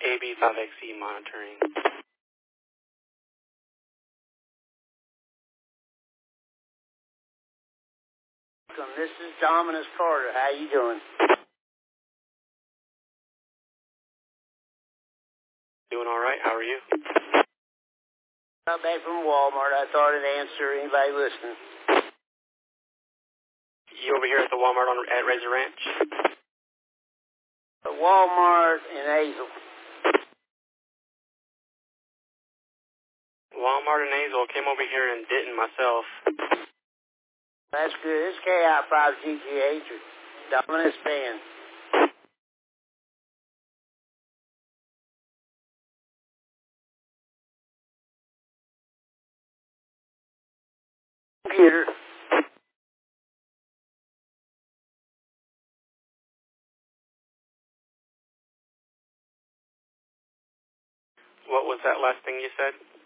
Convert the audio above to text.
AB5XE monitoring. This is Dominus Carter. How you doing? Doing all right. How are you? Got back from Walmart. I thought I'd answer anybody listening. You over here at the Walmart at Razor Ranch? Walmart in Hazel. Walmart in Hazel. Came over here in Denton myself. That's good. It's KI5GGH or Dominus Band. Computer. What was that last thing you said?